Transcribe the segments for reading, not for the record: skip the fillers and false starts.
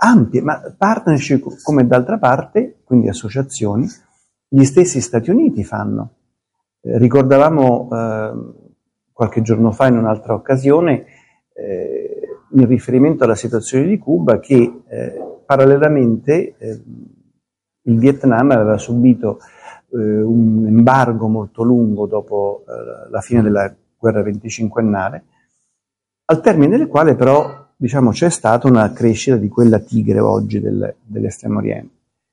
ampie, ma partnership come d'altra parte, quindi associazioni, gli stessi Stati Uniti fanno. Ricordavamo qualche giorno fa in un'altra occasione, in riferimento alla situazione di Cuba, che parallelamente il Vietnam aveva subito un embargo molto lungo dopo la fine della guerra 25ennale, al termine del quale però c'è stata una crescita di quella tigre oggi dell'estremo oriente.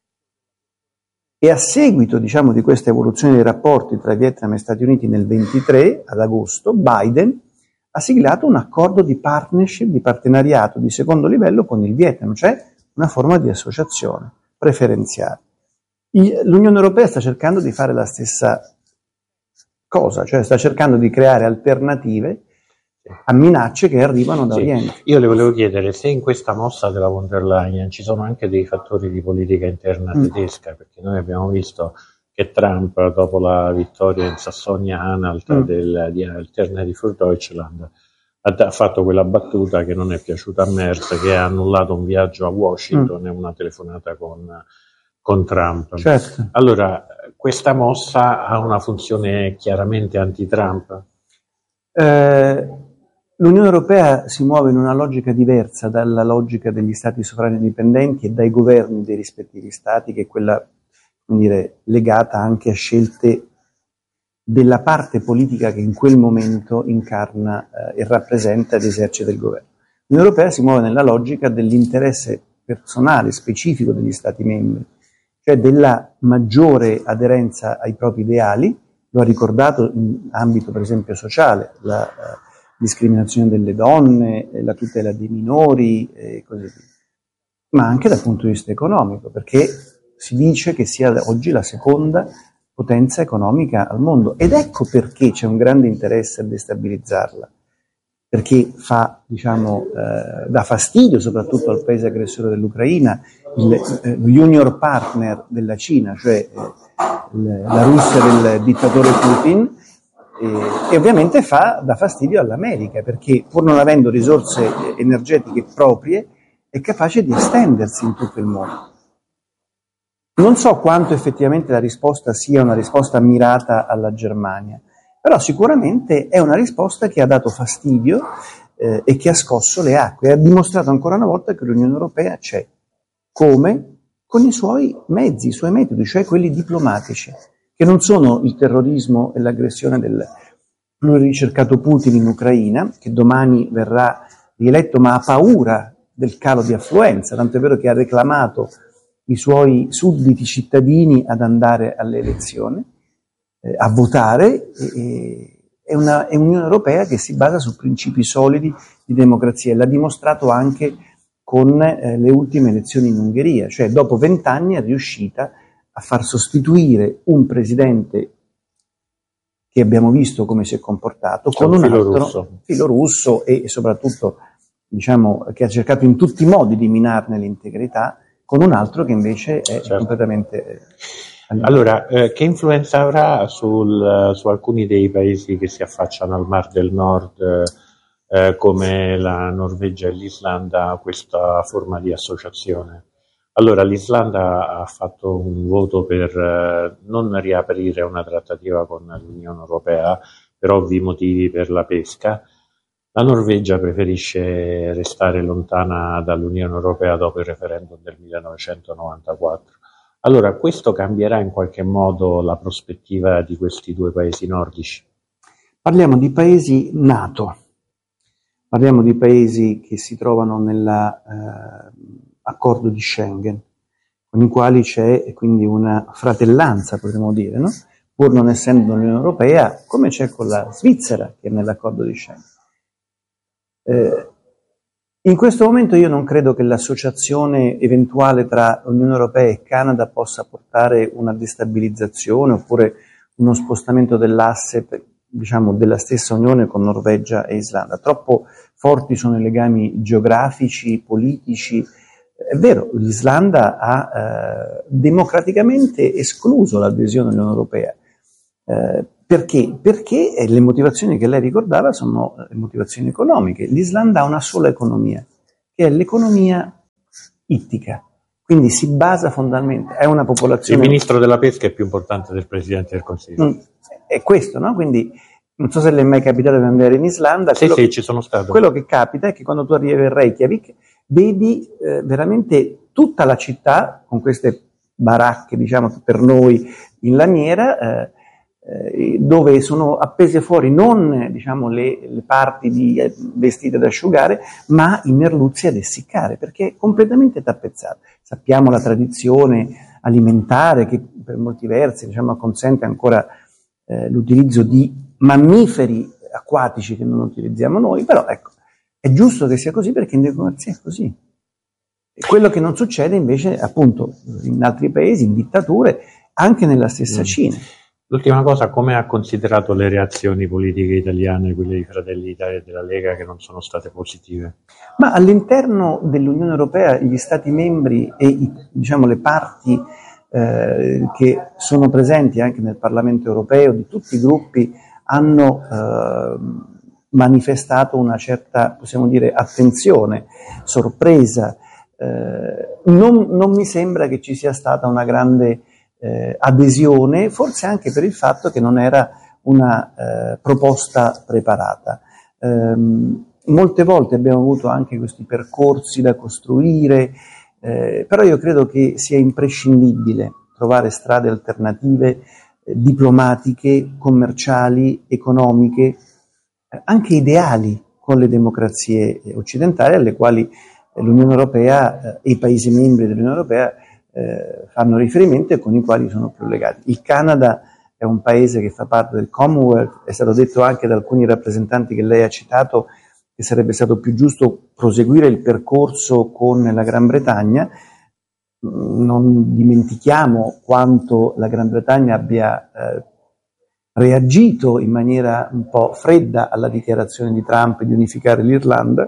E a seguito di questa evoluzione dei rapporti tra Vietnam e Stati Uniti nel 23, ad agosto, Biden ha siglato un accordo di partnership, di partenariato di secondo livello con il Vietnam, cioè una forma di associazione preferenziale. L'Unione Europea sta cercando di fare la stessa cosa, cioè sta cercando di creare alternative a minacce che arrivano da Oriente. Io le volevo chiedere se in questa mossa della von der Leyen ci sono anche dei fattori di politica interna tedesca, perché noi abbiamo visto che Trump, dopo la vittoria in Sassonia-Anhalt di Alternative für Deutschland, ha fatto quella battuta che non è piaciuta a Merz, che ha annullato un viaggio a Washington e una telefonata con Trump. Certo. Allora, questa mossa ha una funzione chiaramente anti-Trump? L'Unione Europea si muove in una logica diversa dalla logica degli stati sovrani indipendenti e dai governi dei rispettivi stati, che è quella, legata anche a scelte della parte politica che in quel momento incarna e rappresenta ed esercita il governo. L'Unione Europea si muove nella logica dell'interesse personale, specifico degli stati membri, cioè della maggiore aderenza ai propri ideali. Lo ha ricordato in ambito per esempio sociale, la discriminazione delle donne, la tutela dei minori e così via, ma anche dal punto di vista economico, perché si dice che sia oggi la seconda potenza economica al mondo, ed ecco perché c'è un grande interesse a destabilizzarla, perché dà fastidio soprattutto al paese aggressore dell'Ucraina, il junior partner della Cina, cioè la Russia del dittatore Putin, e ovviamente dà fastidio all'America, perché pur non avendo risorse energetiche proprie è capace di estendersi in tutto il mondo. Non so quanto effettivamente la risposta sia una risposta mirata alla Germania, però sicuramente è una risposta che ha dato fastidio e che ha scosso le acque, e ha dimostrato ancora una volta che l'Unione Europea c'è. Come? Con i suoi mezzi, i suoi metodi, cioè quelli diplomatici, che non sono il terrorismo e l'aggressione del pluriricercato Putin in Ucraina, che domani verrà rieletto ma ha paura del calo di affluenza, tanto è vero che ha reclamato i suoi sudditi cittadini ad andare alle elezioni, a votare. È un'Unione Europea che si basa su principi solidi di democrazia, e l'ha dimostrato anche con le ultime elezioni in Ungheria, cioè dopo 20 anni è riuscita a far sostituire un presidente che abbiamo visto come si è comportato con un altro filo russo e soprattutto che ha cercato in tutti i modi di minarne l'integrità, con un altro che invece è completamente... Allora, che influenza avrà su alcuni dei paesi che si affacciano al Mar del Nord, come la Norvegia e l'Islanda, questa forma di associazione? Allora, l'Islanda ha fatto un voto per non riaprire una trattativa con l'Unione Europea per ovvi motivi per la pesca. La Norvegia preferisce restare lontana dall'Unione Europea dopo il referendum del 1994. Allora, questo cambierà in qualche modo la prospettiva di questi due paesi nordici? Parliamo di paesi NATO, parliamo di paesi che si trovano nell'accordo di Schengen, con i quali c'è quindi una fratellanza, potremmo dire, no? Pur non essendo nell'Unione Europea, come c'è con la Svizzera che è nell'accordo di Schengen. In questo momento io non credo che l'associazione eventuale tra Unione Europea e Canada possa portare una destabilizzazione oppure uno spostamento dell'asse, della stessa Unione con Norvegia e Islanda. Troppo forti sono i legami geografici, politici. È vero, l'Islanda ha democraticamente escluso l'adesione all'Unione Europea. Perché? Perché le motivazioni che lei ricordava sono le motivazioni economiche. L'Islanda ha una sola economia, che è l'economia ittica. Quindi si basa fondamentalmente, è una popolazione... Il ministro della pesca è più importante del Presidente del Consiglio. È questo, no? Quindi non so se le è mai capitato di andare in Islanda. Sì, ci sono stato. Quello che capita è che quando tu arrivi a Reykjavik vedi veramente tutta la città con queste baracche, diciamo per noi in lamiera, dove sono appese fuori non diciamo le parti di vestite da asciugare, ma i merluzzi ad essiccare, perché è completamente tappezzata. Sappiamo la tradizione alimentare che per molti versi diciamo consente ancora l'utilizzo di mammiferi acquatici che non utilizziamo noi, però ecco, è giusto che sia così perché in democrazia è così. E quello che non succede invece appunto in altri paesi, in dittature, anche nella stessa Cina. L'ultima cosa, come ha considerato le reazioni politiche italiane, quelle di Fratelli d'Italia e della Lega, che non sono state positive? Ma all'interno dell'Unione Europea gli Stati membri e diciamo le parti che sono presenti anche nel Parlamento Europeo, di tutti i gruppi, hanno manifestato una certa, possiamo dire, attenzione, sorpresa. Non mi sembra che ci sia stata una grande adesione, forse anche per il fatto che non era una proposta preparata. Molte volte abbiamo avuto anche questi percorsi da costruire, però io credo che sia imprescindibile trovare strade alternative diplomatiche, commerciali, economiche, anche ideali con le democrazie occidentali alle quali l'Unione Europea e i Paesi membri dell'Unione Europea fanno riferimento e con i quali sono più legati. Il Canada è un paese che fa parte del Commonwealth, è stato detto anche da alcuni rappresentanti che lei ha citato che sarebbe stato più giusto proseguire il percorso con la Gran Bretagna. Non dimentichiamo quanto la Gran Bretagna abbia reagito in maniera un po' fredda alla dichiarazione di Trump di unificare l'Irlanda.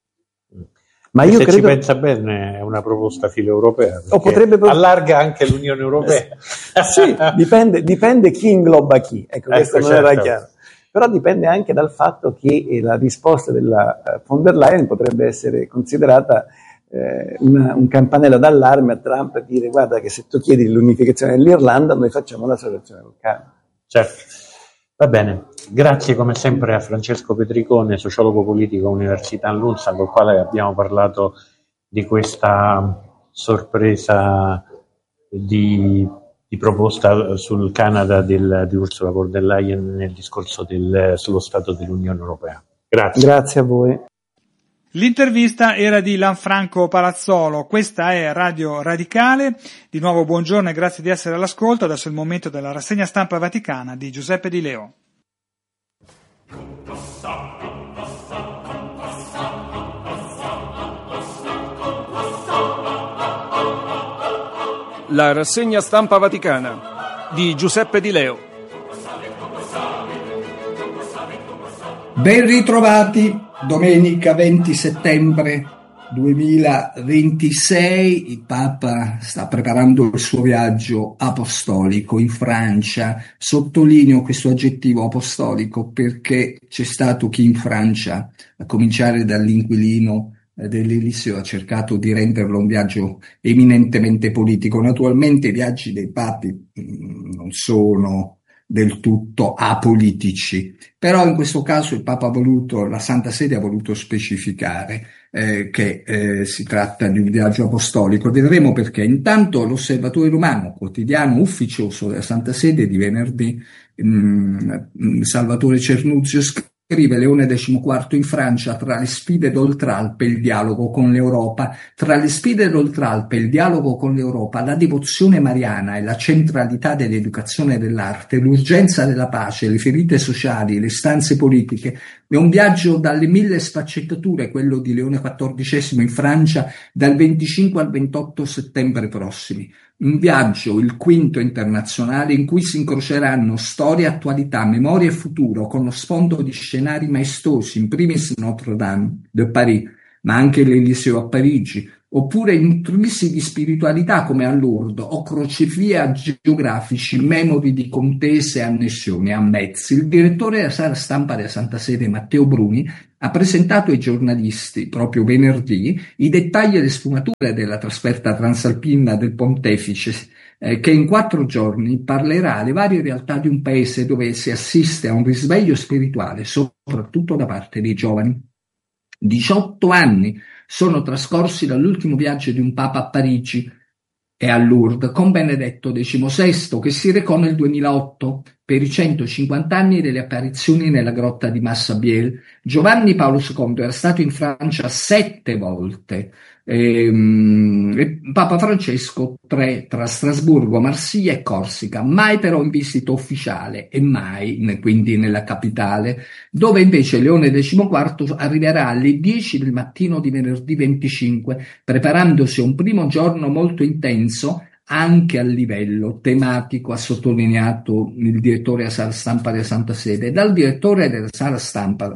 Ma io se credo... ci pensa bene è una proposta filo-europea, o potrebbe allarga anche l'Unione Europea. Sì, dipende chi ingloba chi, ecco, questo non era chiaro. Però dipende anche dal fatto che la risposta della von der Leyen potrebbe essere considerata un campanello d'allarme a Trump per dire guarda che se tu chiedi l'unificazione dell'Irlanda noi facciamo la soluzione col Canada. Certo. Va bene, grazie come sempre a Francesco Petricone, sociologo politico Università Lunza, con il quale abbiamo parlato di questa sorpresa di proposta sul Canada di Ursula von der Leyen nel discorso sullo Stato dell'Unione Europea. Grazie. Grazie a voi. L'intervista era di Lanfranco Palazzolo, questa è Radio Radicale. Di nuovo buongiorno e grazie di essere all'ascolto. Adesso è il momento della rassegna stampa vaticana di Giuseppe Di Leo. La rassegna stampa vaticana di Giuseppe Di Leo. Ben ritrovati, domenica 20 settembre 2026, il Papa sta preparando il suo viaggio apostolico in Francia. Sottolineo questo aggettivo apostolico perché c'è stato chi in Francia, a cominciare dall'inquilino dell'Eliseo, ha cercato di renderlo un viaggio eminentemente politico. Naturalmente i viaggi dei papi non sono del tutto apolitici, però in questo caso il Papa la Santa Sede ha voluto specificare che si tratta di un viaggio apostolico. Vedremo perché. Intanto l'Osservatore Romano, quotidiano ufficioso della Santa Sede di venerdì, Salvatore Cernuzio scrive: Leone XIV in Francia, tra le sfide d'Oltralpe il dialogo con l'Europa. Tra le sfide d'Oltralpe il dialogo con l'Europa, la devozione mariana e la centralità dell'educazione e dell'arte, l'urgenza della pace, le ferite sociali, le istanze politiche. È un viaggio dalle 1000 sfaccettature, quello di Leone XIV in Francia, dal 25 al 28 settembre prossimi. Un viaggio, il quinto internazionale, in cui si incroceranno storia, attualità, memoria e futuro, con lo sfondo di scenari maestosi, in primis Notre-Dame de Paris, ma anche l'Eliseo a Parigi, oppure intrisi di spiritualità come a Lourdes, o crocevia geografici, memori di contese e annessioni a Metz. Il direttore della sala stampa della Santa Sede, Matteo Bruni, ha presentato ai giornalisti, proprio venerdì, i dettagli e le sfumature della trasferta transalpina del pontefice, che in 4 giorni parlerà alle varie realtà di un paese dove si assiste a un risveglio spirituale, soprattutto da parte dei giovani. 18 anni sono trascorsi dall'ultimo viaggio di un Papa a Parigi e a Lourdes con Benedetto XVI, che si recò nel 2008 per i 150 anni delle apparizioni nella grotta di Massabielle. Giovanni Paolo II era stato in Francia 7 volte, e Papa Francesco 3, tra Strasburgo, Marsiglia e Corsica, mai però in visita ufficiale e mai quindi nella capitale, dove invece Leone XIV arriverà alle 10 del mattino di venerdì 25, preparandosi a un primo giorno molto intenso anche a livello tematico, ha sottolineato il direttore della sala stampa della Santa Sede. Dal direttore della sala stampa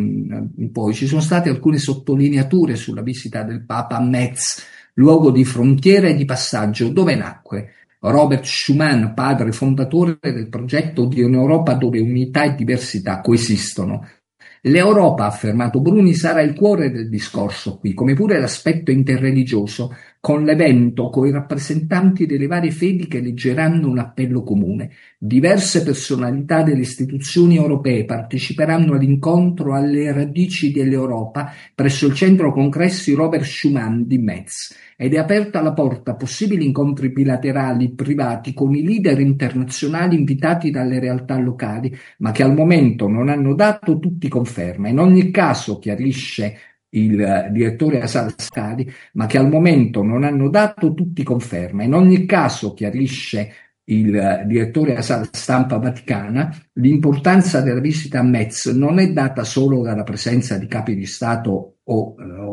poi ci sono state alcune sottolineature sulla visita del Papa a Metz, luogo di frontiera e di passaggio dove nacque Robert Schuman, padre fondatore del progetto di un'Europa dove unità e diversità coesistono. L'Europa, ha affermato Bruni, sarà il cuore del discorso qui, come pure l'aspetto interreligioso, con l'evento, coi rappresentanti delle varie fedi che leggeranno un appello comune. Diverse personalità delle istituzioni europee parteciperanno all'incontro alle radici dell'Europa presso il centro congressi Robert Schuman di Metz, ed è aperta la porta a possibili incontri bilaterali privati con i leader internazionali invitati dalle realtà locali, ma che al momento non hanno dato tutti conferma. In ogni caso, chiarisce il direttore Asal Scali, ma che al momento non hanno dato tutti conferma. In ogni caso, chiarisce il direttore Asal Stampa Vaticana, l'importanza della visita a Metz non è data solo dalla presenza di capi di Stato o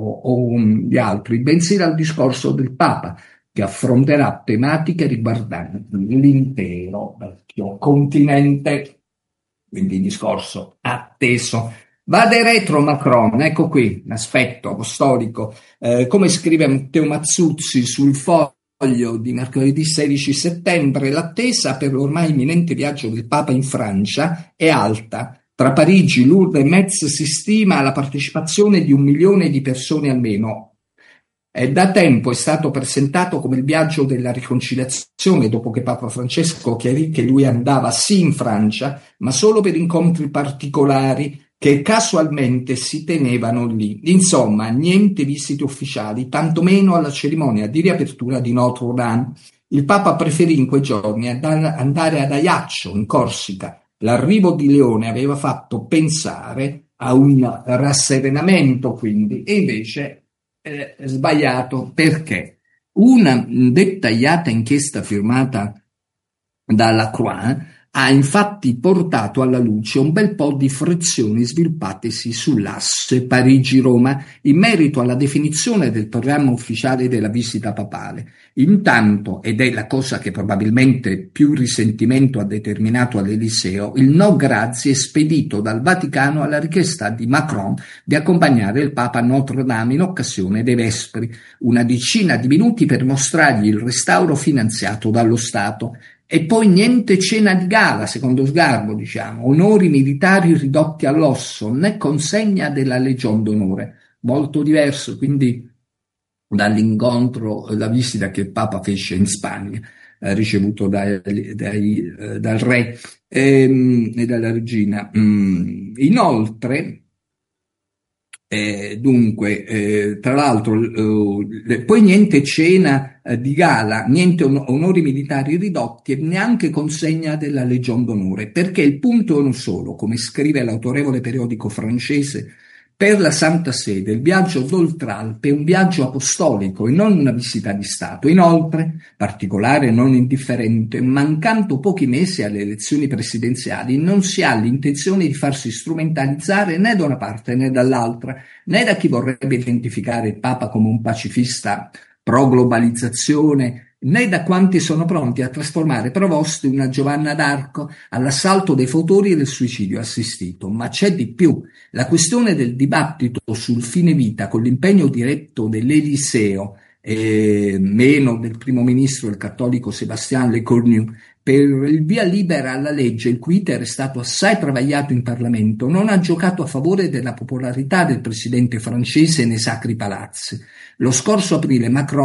di altri, bensì dal discorso del Papa, che affronterà tematiche riguardanti l'intero vecchio continente. Quindi discorso atteso. Vade retro Macron, ecco qui, aspetto apostolico, come scrive Matteo Mazzuzzi sul Foglio di mercoledì 16 settembre, l'attesa per l'ormai imminente viaggio del Papa in Francia è alta. Tra Parigi, Lourdes e Metz si stima la partecipazione di 1 milione di persone almeno. Da tempo è stato presentato come il viaggio della riconciliazione, dopo che Papa Francesco chiarì che lui andava sì in Francia, ma solo per incontri particolari che casualmente si tenevano lì. Insomma, niente visite ufficiali, tantomeno alla cerimonia di riapertura di Notre Dame. Il Papa preferì in quei giorni andare ad Ajaccio, in Corsica. L'arrivo di Leone aveva fatto pensare a un rasserenamento, quindi, e invece sbagliato. Perché? Una dettagliata inchiesta firmata dalla Croix ha infatti portato alla luce un bel po' di frizioni sviluppatesi sull'asse Parigi-Roma in merito alla definizione del programma ufficiale della visita papale. Intanto, ed è la cosa che probabilmente più risentimento ha determinato all'Eliseo, il no grazie spedito dal Vaticano alla richiesta di Macron di accompagnare il Papa a Notre Dame in occasione dei Vespri, una decina di minuti per mostrargli il restauro finanziato dallo Stato. E poi niente cena di gala, secondo Sgarbo, onori militari ridotti all'osso, né consegna della Legion d'Onore. Molto diverso, quindi, dall'incontro, la visita che il Papa fece in Spagna, ricevuto dal re e dalla regina. Inoltre, tra l'altro, poi niente cena di gala, niente onori militari ridotti e neanche consegna della Legion d'Onore, perché il punto è uno solo, come scrive l'autorevole periodico francese. Per la Santa Sede il viaggio d'Oltralpe è un viaggio apostolico e non una visita di Stato. Inoltre, particolare non indifferente, mancando pochi mesi alle elezioni presidenziali, non si ha l'intenzione di farsi strumentalizzare né da una parte né dall'altra, né da chi vorrebbe identificare il Papa come un pacifista pro-globalizzazione, né da quanti sono pronti a trasformare Provosto in una Giovanna d'Arco all'assalto dei fautori e del suicidio assistito. Ma c'è di più. La questione del dibattito sul fine vita con l'impegno diretto dell'Eliseo, meno del primo ministro, il cattolico Sébastien Lecornu, per il via libera alla legge, il cui iter è stato assai travagliato in Parlamento, non ha giocato a favore della popolarità del presidente francese nei sacri palazzi. Lo scorso aprile Macron